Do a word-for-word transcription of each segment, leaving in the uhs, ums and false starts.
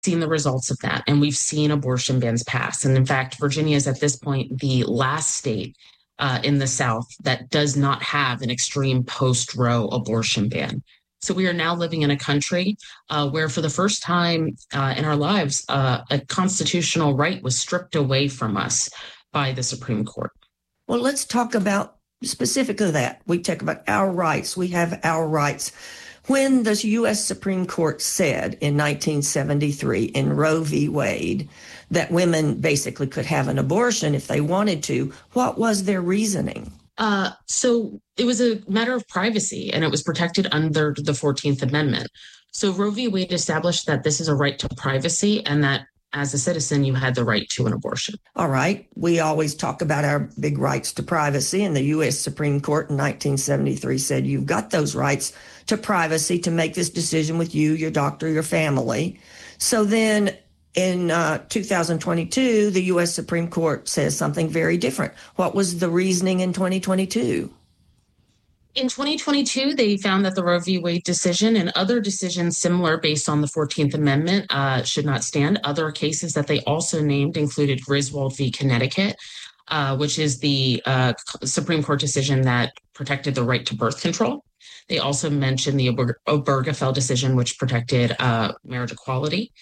seen the results of that, and we've seen abortion bans pass. And in fact, Virginia is at this point the last state uh, in the South that does not have an extreme post-Roe abortion ban. So we are now living in a country uh, where, for the first time uh, in our lives, uh, a constitutional right was stripped away from us by the Supreme Court. Well, let's talk about specifically that. We talk about our rights. We have our rights. When the U S Supreme Court said in nineteen seventy-three in Roe v. Wade that women basically could have an abortion if they wanted to, what was their reasoning? Uh, so it was a matter of privacy, and it was protected under the fourteenth Amendment. So Roe v. Wade established that this is a right to privacy, and that as a citizen, you had the right to an abortion. All right. We always talk about our big rights to privacy, and the U S Supreme Court in nineteen seventy-three said you've got those rights to privacy to make this decision with you, your doctor, your family. So then in uh, two thousand twenty-two, the U S Supreme Court says something very different. What was the reasoning in twenty twenty-two? In twenty twenty-two, they found that the Roe v. Wade decision and other decisions similar based on the fourteenth Amendment uh, should not stand. Other cases that they also named included Griswold v. Connecticut, uh, which is the uh, Supreme Court decision that protected the right to birth control. They also mentioned the Ober- Obergefell decision, which protected uh, marriage equality.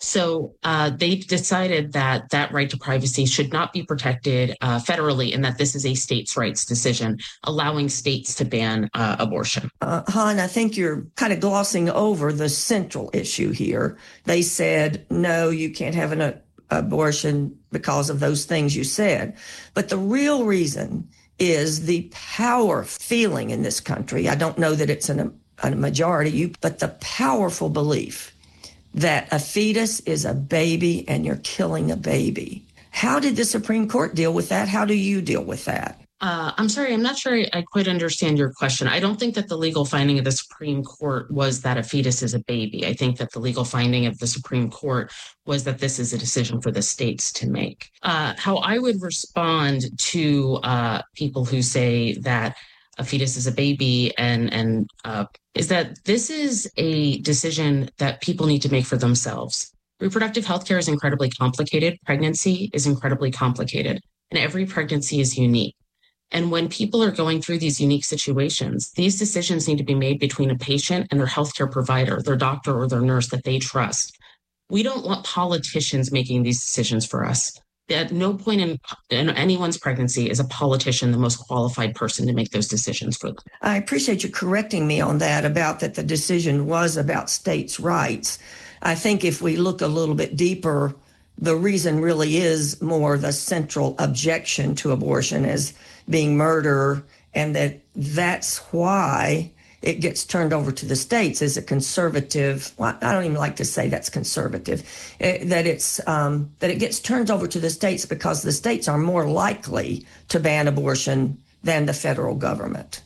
So uh, they decided that that right to privacy should not be protected uh, federally, and that this is a states' rights decision, allowing states to ban uh, abortion. Uh, Han, I think you're kind of glossing over the central issue here. They said, no, you can't have an uh, abortion because of those things you said. But the real reason is the power feeling in this country. I don't know that it's an, a majority, but the powerful belief that a fetus is a baby and you're killing a baby. How did the Supreme Court deal with that? How do you deal with that? Uh, I'm sorry, I'm not sure I, I quite understand your question. I don't think that the legal finding of the Supreme Court was that a fetus is a baby. I think that the legal finding of the Supreme Court was that this is a decision for the states to make. Uh, how I would respond to uh, people who say that a fetus is a baby and, and uh, is that this is a decision that people need to make for themselves. Reproductive health care is incredibly complicated. Pregnancy is incredibly complicated, and every pregnancy is unique. And when people are going through these unique situations, these decisions need to be made between a patient and their healthcare provider, their doctor or their nurse that they trust. We don't want politicians making these decisions for us. At no point in, in anyone's pregnancy is a politician the most qualified person to make those decisions for them. I appreciate you correcting me on that, about that the decision was about states' rights. I think if we look a little bit deeper, the reason really is more the central objection to abortion as being murder, and that that's why it gets turned over to the states as a conservative. Well, I don't even like to say that's conservative, it, that it's um, that it gets turned over to the states because the states are more likely to ban abortion than the federal government.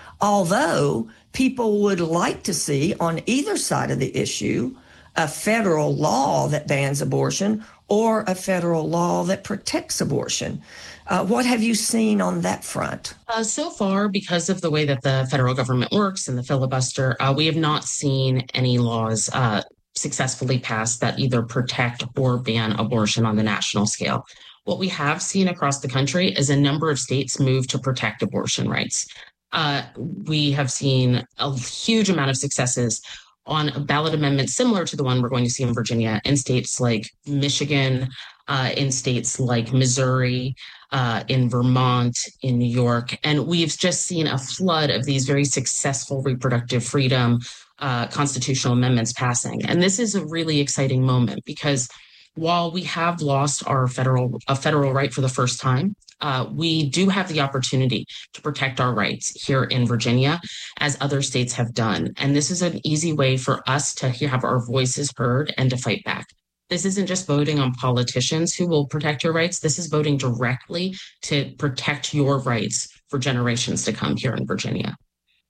Although people would like to see on either side of the issue a federal law that bans abortion or a federal law that protects abortion. Uh, what have you seen on that front? Uh, so far, because of the way that the federal government works and the filibuster, uh, we have not seen any laws uh, successfully passed that either protect or ban abortion on the national scale. What we have seen across the country is a number of states move to protect abortion rights. Uh, we have seen a huge amount of successes on a ballot amendment similar to the one we're going to see in Virginia, in states like Michigan, uh, in states like Missouri, uh, in Vermont, in New York. And we've just seen a flood of these very successful reproductive freedom uh, constitutional amendments passing. And this is a really exciting moment because while we have lost our federal a federal right for the first time, uh, we do have the opportunity to protect our rights here in Virginia, as other states have done. And this is an easy way for us to have our voices heard and to fight back. This isn't just voting on politicians who will protect your rights. This is voting directly to protect your rights for generations to come here in Virginia.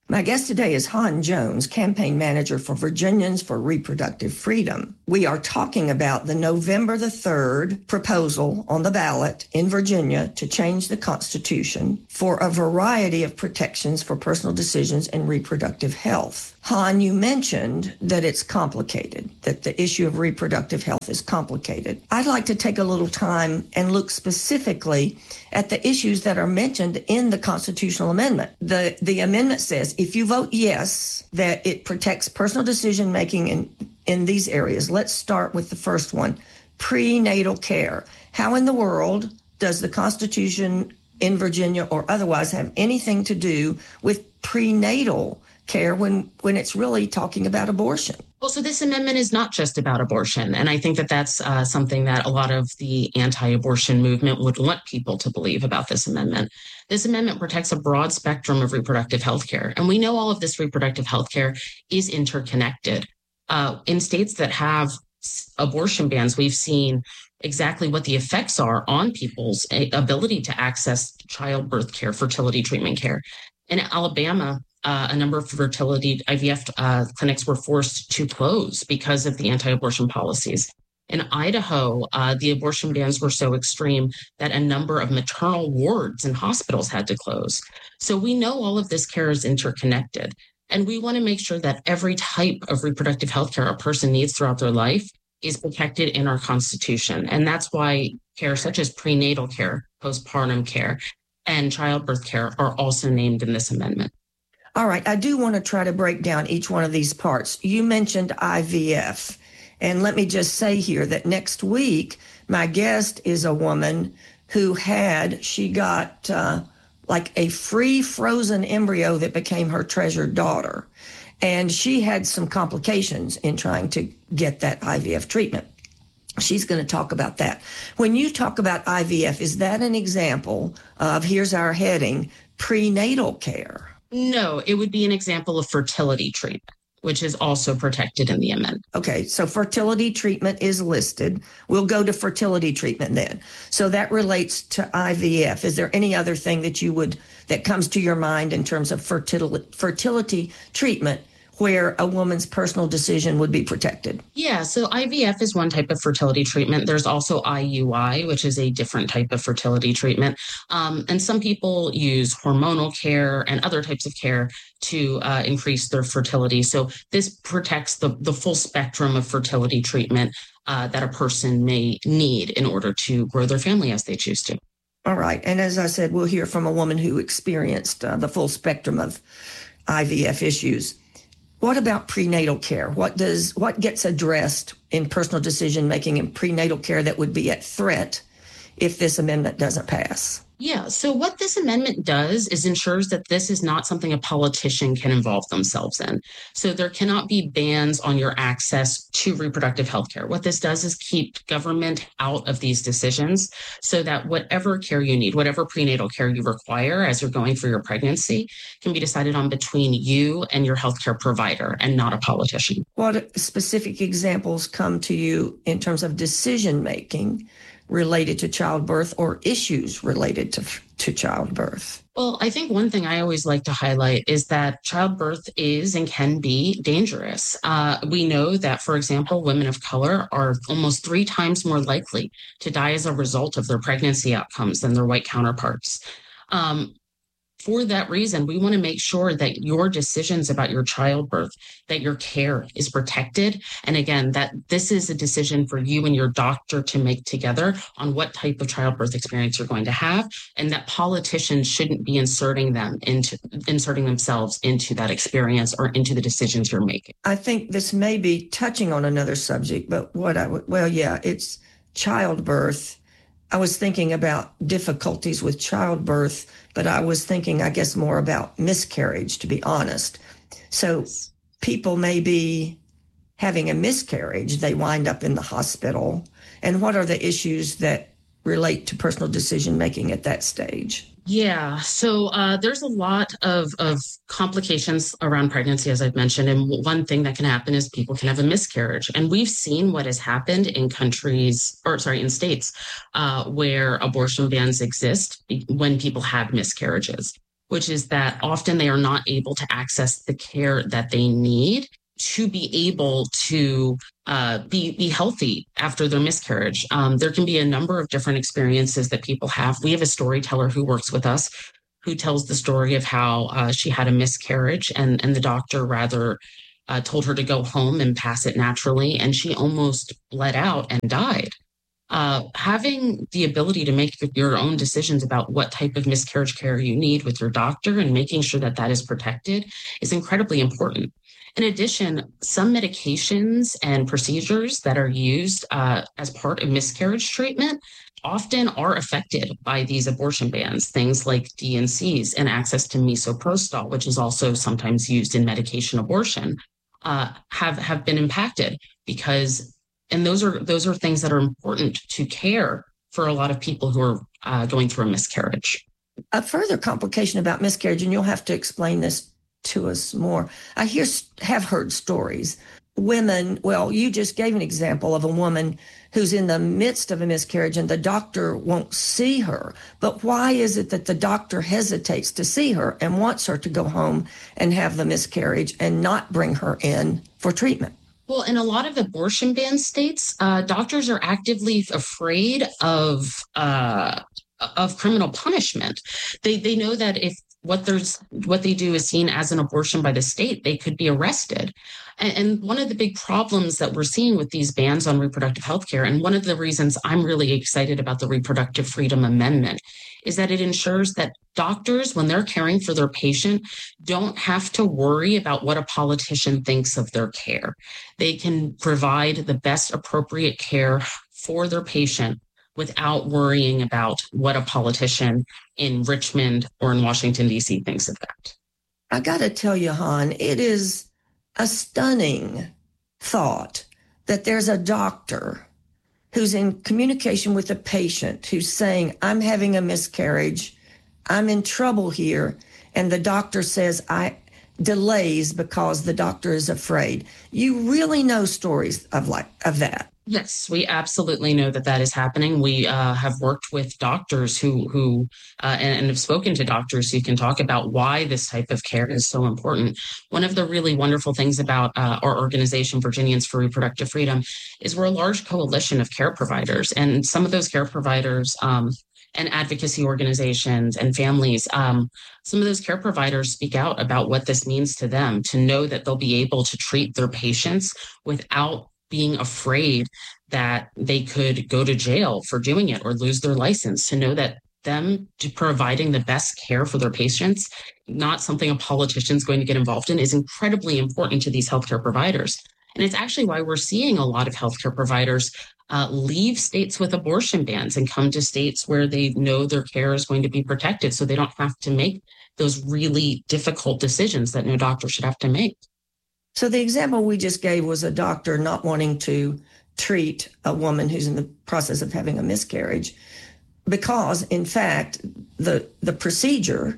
My guest today is Han Jones, campaign manager for Virginians for Reproductive Freedom. We are talking about the November the third proposal on the ballot in Virginia to change the Constitution for a variety of protections for personal decisions and reproductive health. Han, you mentioned that it's complicated, that the issue of reproductive health is complicated. I'd like to take a little time and look specifically at the issues that are mentioned in the constitutional amendment. The, the amendment says if you vote yes, that it protects personal decision making in, in these areas. Let's start with the first one, prenatal care. How in the world does the Constitution in Virginia or otherwise have anything to do with prenatal care when when it's really talking about abortion? Well, so this amendment is not just about abortion. And I think that that's uh, something that a lot of the anti-abortion movement would want people to believe about this amendment. This amendment protects a broad spectrum of reproductive health care. And we know all of this reproductive health care is interconnected. Uh, in states that have abortion bans, we've seen exactly what the effects are on people's ability to access childbirth care, fertility treatment care. In Alabama, Uh, a number of fertility I V F uh, clinics were forced to close because of the anti-abortion policies. In Idaho, uh, the abortion bans were so extreme that a number of maternal wards and hospitals had to close. So we know all of this care is interconnected, and we want to make sure that every type of reproductive health care a person needs throughout their life is protected in our Constitution. And that's why care such as prenatal care, postpartum care, and childbirth care are also named in this amendment. All right, I do want to try to break down each one of these parts. You mentioned I V F, and let me just say here that next week, my guest is a woman who had, she got uh, like a free frozen embryo that became her treasured daughter, and she had some complications in trying to get that I V F treatment. She's going to talk about that. When you talk about I V F, is that an example of, here's our heading, prenatal care? No, it would be an example of fertility treatment, which is also protected in the amendment. Okay, so fertility treatment is listed. We'll go to fertility treatment then. So that relates to I V F. Is there any other thing that you would, that comes to your mind in terms of fertility, fertility treatment where a woman's personal decision would be protected? Yeah, so I V F is one type of fertility treatment. There's also I U I, which is a different type of fertility treatment. Um, and some people use hormonal care and other types of care to uh, increase their fertility. So this protects the, the full spectrum of fertility treatment uh, that a person may need in order to grow their family as they choose to. All right. And as I said, we'll hear from a woman who experienced uh, the full spectrum of I V F issues. What about prenatal care? What does what gets addressed in personal decision making in prenatal care that would be at threat if this amendment doesn't pass? Yeah, so what this amendment does is ensures that this is not something a politician can involve themselves in. So there cannot be bans on your access to reproductive health care. What this does is keep government out of these decisions so that whatever care you need, whatever prenatal care you require as you're going through your pregnancy can be decided on between you and your healthcare provider and not a politician. What specific examples come to you in terms of decision making related to childbirth or issues related to, to childbirth? Well, I think one thing I always like to highlight is that childbirth is and can be dangerous. Uh, we know that, for example, women of color are almost three times more likely to die as a result of their pregnancy outcomes than their white counterparts. Um, For that reason, we want to make sure that your decisions about your childbirth, that your care is protected. And again, that this is a decision for you and your doctor to make together on what type of childbirth experience you're going to have, and that politicians shouldn't be inserting them into inserting themselves into that experience or into the decisions you're making. I think this may be touching on another subject, but what I would, well, yeah, it's childbirth. I was thinking about difficulties with childbirth, but I was thinking, I guess, more about miscarriage, to be honest. So people may be having a miscarriage, they wind up in the hospital. And what are the issues that relate to personal decision-making at that stage? Yeah, so uh, there's a lot of, of complications around pregnancy, as I've mentioned. And one thing that can happen is people can have a miscarriage. And we've seen what has happened in countries, or sorry, in states uh, where abortion bans exist when people have miscarriages. which is that often they are not able to access the care that they need to be able to uh, be be healthy after their miscarriage. Um, there can be a number of different experiences that people have. We have a storyteller who works with us who tells the story of how uh, she had a miscarriage and, and the doctor rather uh, told her to go home and pass it naturally, and she almost bled out and died. Uh, having the ability to make your own decisions about what type of miscarriage care you need with your doctor and making sure that that is protected is incredibly important. In addition, some medications and procedures that are used uh, as part of miscarriage treatment often are affected by these abortion bans, things like D N Cs and access to misoprostol, which is also sometimes used in medication abortion, uh, have, have been impacted because, and those are, those are things that are important to care for a lot of people who are uh, going through a miscarriage. A further complication about miscarriage, and you'll have to explain this to us more. I hear, have heard stories. Women, well, you just gave an example of a woman who's in the midst of a miscarriage and the doctor won't see her. But why is it that the doctor hesitates to see her and wants her to go home and have the miscarriage and not bring her in for treatment? Well, in a lot of abortion ban states, uh, doctors are actively afraid of uh, of criminal punishment. They they know that if what there's what they do is seen as an abortion by the state, they could be arrested. And, and one of the big problems that we're seeing with these bans on reproductive health care, and one of the reasons I'm really excited about the Reproductive Freedom Amendment, is that it ensures that doctors, when they're caring for their patient, don't have to worry about what a politician thinks of their care. They can provide the best appropriate care for their patient without worrying about what a politician in Richmond or in Washington, D C thinks of that. I got to tell you, Han, it is a stunning thought that there's a doctor who's in communication with a patient who's saying, I'm having a miscarriage, I'm in trouble here, and the doctor says, I delays because the doctor is afraid. You really know stories of like of that. Yes, we absolutely know that that is happening. We uh, have worked with doctors who who uh, and, and have spoken to doctors who can talk about why this type of care is so important. One of the really wonderful things about uh, our organization, Virginians for Reproductive Freedom, is we're a large coalition of care providers, and some of those care providers um, and advocacy organizations and families, um, some of those care providers speak out about what this means to them, to know that they'll be able to treat their patients without being afraid that they could go to jail for doing it or lose their license, to know that them providing the best care for their patients, not something a politician's going to get involved in, is incredibly important to these healthcare providers. And it's actually why we're seeing a lot of healthcare providers uh, leave states with abortion bans and come to states where they know their care is going to be protected, so they don't have to make those really difficult decisions that no doctor should have to make. So the example we just gave was a doctor not wanting to treat a woman who's in the process of having a miscarriage because, in fact, the the procedure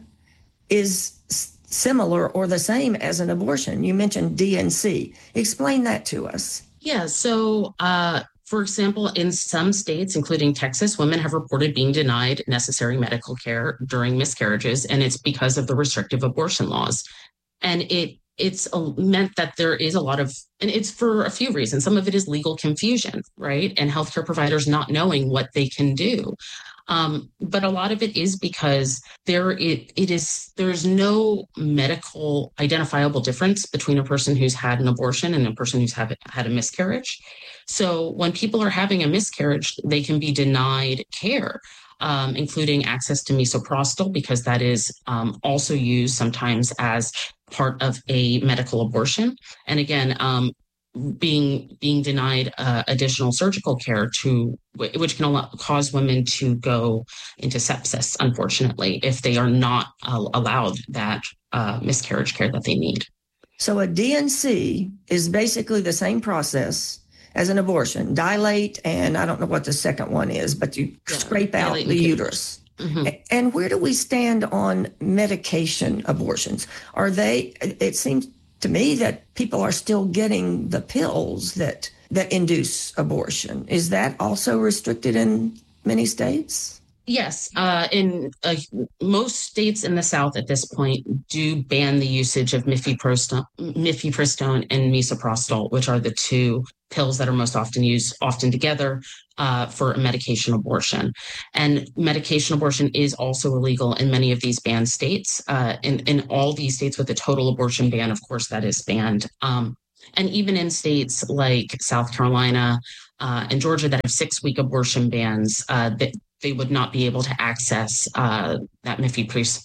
is similar or the same as an abortion. You mentioned D N C. Explain that to us. Yeah, so uh, for example, in some states, including Texas, women have reported being denied necessary medical care during miscarriages, and it's because of the restrictive abortion laws. And it it's meant that there is a lot of, and it's for a few reasons. Some of it is legal confusion, right? And healthcare providers not knowing what they can do. Um, but a lot of it is because there it it is there's no medical identifiable difference between a person who's had an abortion and a person who's have, had a miscarriage. So when people are having a miscarriage, they can be denied care, um, including access to misoprostol, because that is um, also used sometimes as part of a medical abortion. And again, um, being being denied uh, additional surgical care, to which can allow, cause women to go into sepsis, unfortunately, if they are not uh, allowed that uh, miscarriage care that they need. So a D N C is basically the same process as an abortion. Dilate, and I don't know what the second one is, but you yeah, scrape out the uterus. Mm-hmm. And where do we stand on medication abortions? Are they, it seems to me that people are still getting the pills that, that induce abortion. Is that also restricted in many states? Yes, uh, in uh, most states in the South at this point do ban the usage of mifepristone, mifepristone and misoprostol, which are the two pills that are most often used, often together, uh, for medication abortion. And medication abortion is also illegal in many of these banned states. Uh, in, in all these states with a total abortion ban, of course, that is banned. Um, and even in states like South Carolina uh, and Georgia that have six-week abortion bans, uh, that they would not be able to access uh, that mifepristone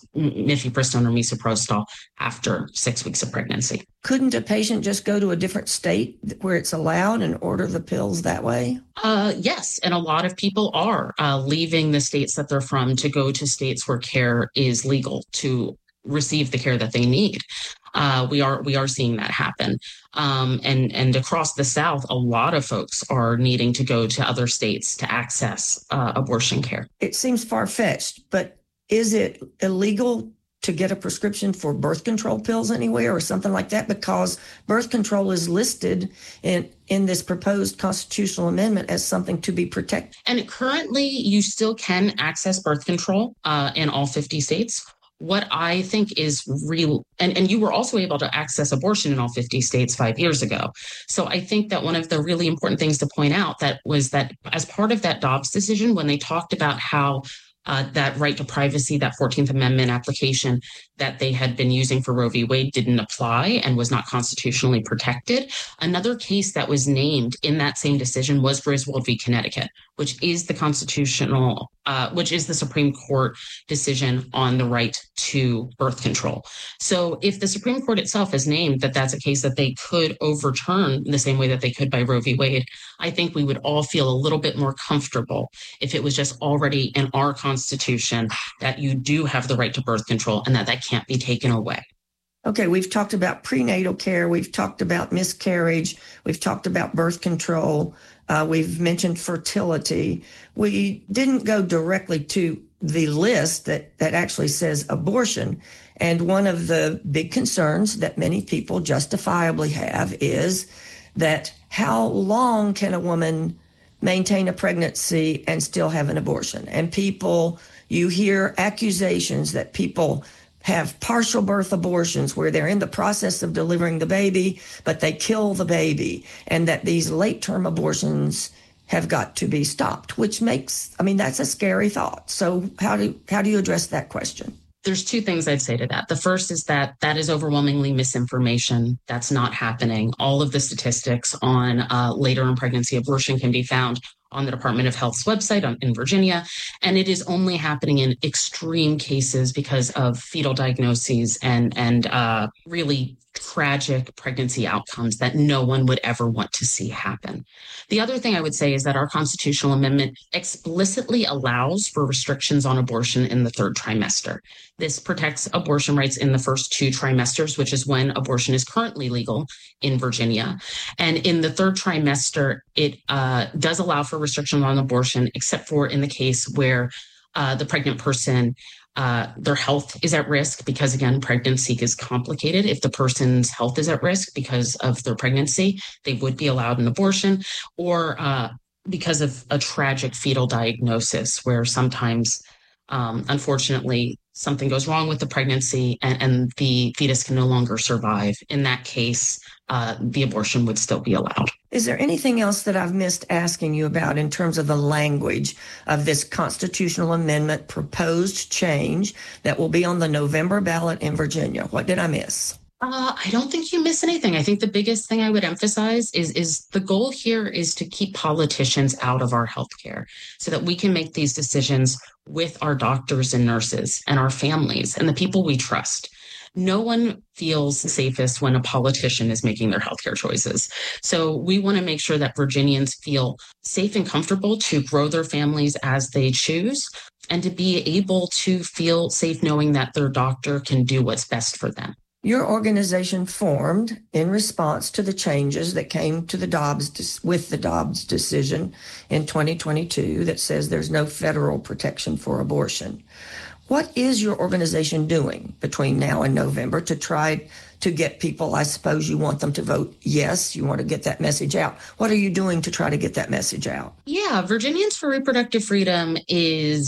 or misoprostol after six weeks of pregnancy. Couldn't a patient just go to a different state where it's allowed and order the pills that way? Uh, yes, and a lot of people are uh, leaving the states that they're from to go to states where care is legal to receive the care that they need. Uh, we are we are seeing that happen, um, and and across the South, a lot of folks are needing to go to other states to access uh, abortion care. It seems far-fetched, but is it illegal to get a prescription for birth control pills anywhere or something like that? Because birth control is listed in in this proposed constitutional amendment as something to be protected. And currently, you still can access birth control uh, in all fifty states. What I think is real, and, and you were also able to access abortion in all fifty states five years ago. So I think that one of the really important things to point out that was that as part of that Dobbs decision, when they talked about how uh, that right to privacy, that fourteenth Amendment application that they had been using for Roe v. Wade didn't apply and was not constitutionally protected. Another case that was named in that same decision was Griswold v. Connecticut, which is the constitutional, uh, which is the Supreme Court decision on the right to birth control. So if the Supreme Court itself has named that that's a case that they could overturn the same way that they could by Roe v. Wade, I think we would all feel a little bit more comfortable if it was just already in our Constitution that you do have the right to birth control and that that can't be taken away. Okay, we've talked about prenatal care, we've talked about miscarriage, we've talked about birth control, uh, we've mentioned fertility. We didn't go directly to the list that, that actually says abortion. And one of the big concerns that many people justifiably have is that how long can a woman maintain a pregnancy and still have an abortion? And people, you hear accusations that people have partial birth abortions where they're in the process of delivering the baby, but they kill the baby, and that these late-term abortions have got to be stopped, which makes, I mean, that's a scary thought. So how do how do you address that question? There's two things I'd say to that. The first is that that is overwhelmingly misinformation. That's not happening. All of the statistics on uh, later in pregnancy abortion can be found on the Department of Health's website on, in Virginia. And it is only happening in extreme cases because of fetal diagnoses and, and uh, really tragic pregnancy outcomes that no one would ever want to see happen. The other thing I would say is that our constitutional amendment explicitly allows for restrictions on abortion in the third trimester. This protects abortion rights in the first two trimesters, which is when abortion is currently legal in Virginia. And in the third trimester, it uh, does allow for restrictions on abortion, except for in the case where uh, the pregnant person Uh, their health is at risk because, again, pregnancy is complicated. If the person's health is at risk because of their pregnancy, they would be allowed an abortion, or uh, because of a tragic fetal diagnosis where sometimes, um, unfortunately, something goes wrong with the pregnancy and, and the fetus can no longer survive. In that case, uh, the abortion would still be allowed. Is there anything else that I've missed asking you about in terms of the language of this constitutional amendment proposed change that will be on the November ballot in Virginia? What did I miss? Uh, I don't think you miss anything. I think the biggest thing I would emphasize is, is the goal here is to keep politicians out of our healthcare so that we can make these decisions with our doctors and nurses and our families and the people we trust. No one feels safest when a politician is making their healthcare choices. So we want to make sure that Virginians feel safe and comfortable to grow their families as they choose and to be able to feel safe knowing that their doctor can do what's best for them. Your organization formed in response to the changes that came to the Dobbs with the Dobbs decision in twenty twenty-two that says there's no federal protection for abortion. What is your organization doing between now and November to try to get people? I suppose you want them to vote yes. You want to get that message out. What are you doing to try to get that message out? Yeah, Virginians for Reproductive Freedom is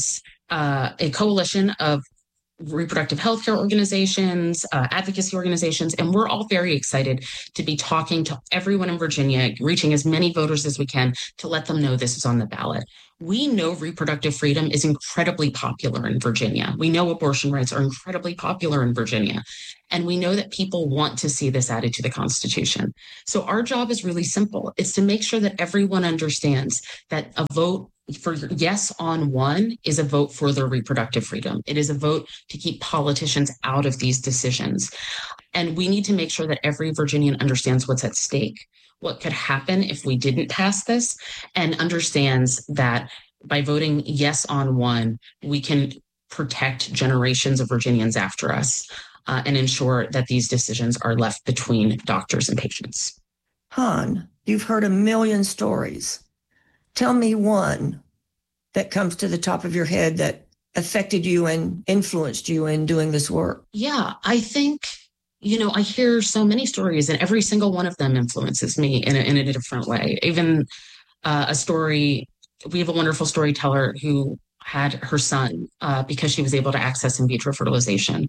uh, a coalition of reproductive healthcare organizations, uh, advocacy organizations, and we're all very excited to be talking to everyone in Virginia, reaching as many voters as we can to let them know this is on the ballot. We know reproductive freedom is incredibly popular in Virginia. We know abortion rights are incredibly popular in Virginia. And we know that people want to see this added to the Constitution. So our job is really simple. It's to make sure that everyone understands that a vote for yes on one is a vote for their reproductive freedom. It is a vote to keep politicians out of these decisions. And we need to make sure that every Virginian understands what's at stake, what could happen if we didn't pass this, and understands that by voting yes on one, we can protect generations of Virginians after us uh, and ensure that these decisions are left between doctors and patients. Han, you've heard a million stories. Tell me one that comes to the top of your head that affected you and influenced you in doing this work. Yeah, I think, you know, I hear so many stories and every single one of them influences me in a, in a different way. Even uh, a story, we have a wonderful storyteller who had her son uh, because she was able to access in vitro fertilization.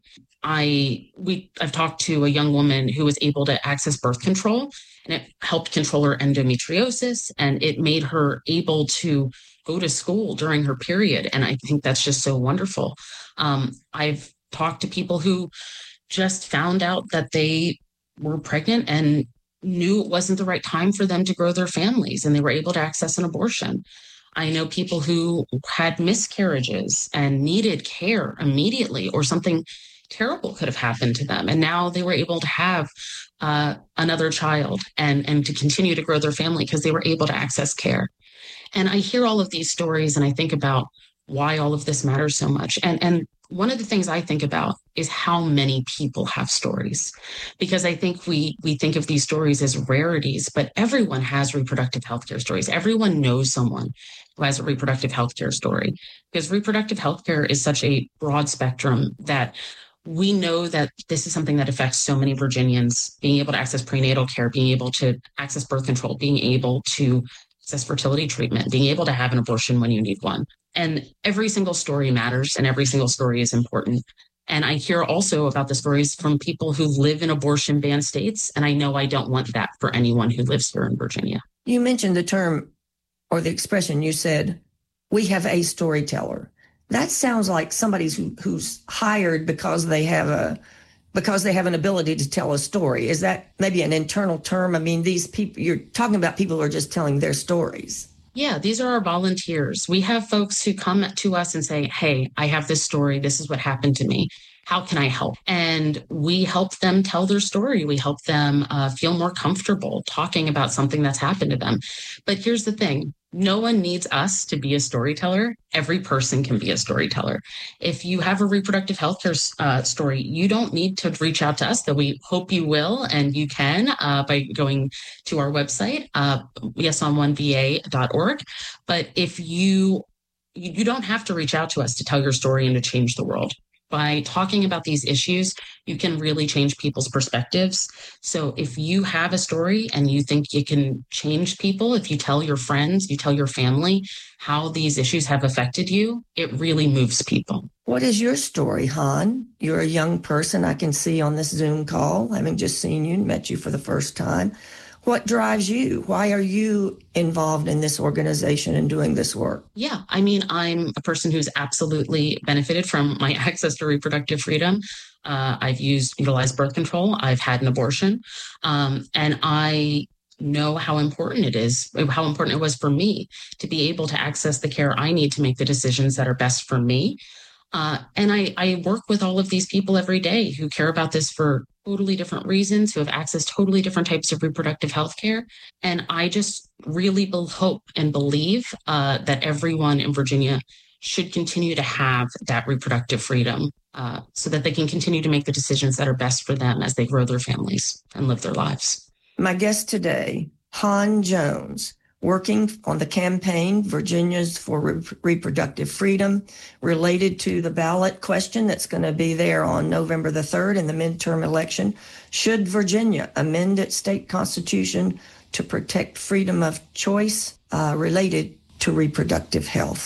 I we I've talked to a young woman who was able to access birth control, and it helped control her endometriosis, and it made her able to go to school during her period. And I think that's just so wonderful. Um, I've talked to people who just found out that they were pregnant and knew it wasn't the right time for them to grow their families, and they were able to access an abortion. I know people who had miscarriages and needed care immediately, or something terrible could have happened to them, and now they were able to have uh, another child and, and to continue to grow their family because they were able to access care. And I hear all of these stories and I think about why all of this matters so much. And, and one of the things I think about is how many people have stories, because I think we we think of these stories as rarities, but everyone has reproductive healthcare stories. Everyone knows someone who has a reproductive healthcare story, because reproductive healthcare is such a broad spectrum that we know that this is something that affects so many Virginians. Being able to access prenatal care, being able to access birth control, being able to access fertility treatment, being able to have an abortion when you need one. And every single story matters, and every single story is important. And I hear also about the stories from people who live in abortion ban states. And I know I don't want that for anyone who lives here in Virginia. You mentioned the term or the expression, you said, we have a storyteller. That sounds like somebody's who, who's hired because they have a because they have an ability to tell a story. Is that maybe an internal term? I mean, these people, you're talking about people who are just telling their stories. Yeah, these are our volunteers. We have folks who come to us and say, hey, I have this story. This is what happened to me. How can I help? And we help them tell their story. We help them uh, feel more comfortable talking about something that's happened to them. But here's the thing. No one needs us to be a storyteller. Every person can be a storyteller. If you have a reproductive health care uh, story, you don't need to reach out to us, though we hope you will, and you can uh, by going to our website, uh, yes on one v a dot org. But if you, you don't have to reach out to us to tell your story and to change the world. By talking about these issues, you can really change people's perspectives. So if you have a story and you think you can change people, if you tell your friends, you tell your family how these issues have affected you, it really moves people. What is your story, Han? You're a young person I can see on this Zoom call, having just seen you and met you for the first time. What drives you? Why are you involved in this organization and doing this work? Yeah, I mean, I'm a person who's absolutely benefited from my access to reproductive freedom. Uh, I've used utilized birth control. I've had an abortion. Um, and I know how important it is, how important it was for me to be able to access the care I need to make the decisions that are best for me. Uh, and I, I work with all of these people every day who care about this for totally different reasons, who have access to totally different types of reproductive health care. And I just really be- hope and believe uh, that everyone in Virginia should continue to have that reproductive freedom uh, so that they can continue to make the decisions that are best for them as they grow their families and live their lives. My guest today, Han Jones, working on the campaign Virginians for Re- Reproductive Freedom, related to the ballot question that's going to be there on November the third in the midterm election. Should Virginia amend its state constitution to protect freedom of choice uh, related to reproductive health?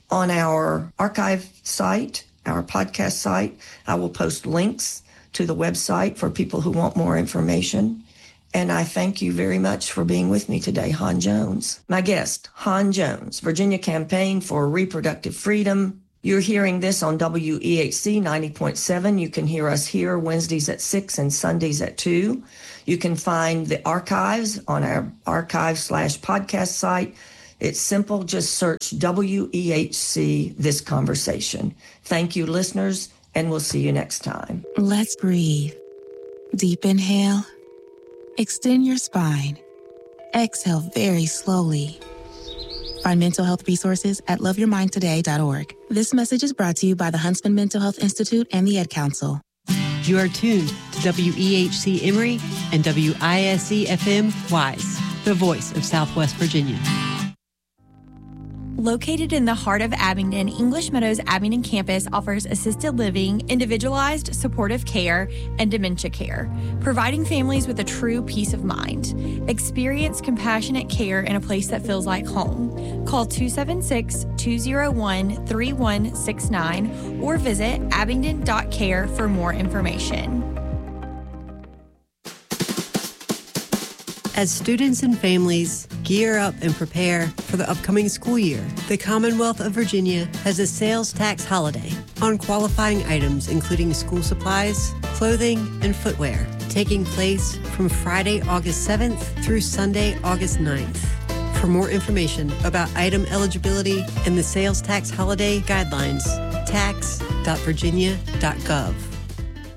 On our archive site, our podcast site, I will post links to the website for people who want more information. And I thank you very much for being with me today, Han Jones. My guest, Han Jones, Virginia Campaign for Reproductive Freedom. You're hearing this on W E H C ninety point seven. You can hear us here Wednesdays at six and Sundays at two. You can find the archives on our archive slash podcast site. It's simple. Just search W E H C This Conversation. Thank you, listeners, and we'll see you next time. Let's breathe. Deep inhale. Extend your spine. Exhale very slowly. Find mental health resources at love your mind today dot org. This message is brought to you by the Huntsman Mental Health Institute and the Ed Council. You are tuned to W E H C Emory and W I S E F M Wise, the voice of Southwest Virginia. Located in the heart of Abingdon, English Meadows Abingdon campus offers assisted living, individualized supportive care, and dementia care, providing families with a true peace of mind. Experience compassionate care in a place that feels like home. Call two seven six, two oh one, three one six nine or visit abingdon dot care for more information. As students and families gear up and prepare for the upcoming school year, the Commonwealth of Virginia has a sales tax holiday on qualifying items including school supplies, clothing, and footwear, taking place from Friday, August seventh through Sunday, August ninth. For more information about item eligibility and the sales tax holiday guidelines, tax dot virginia dot gov.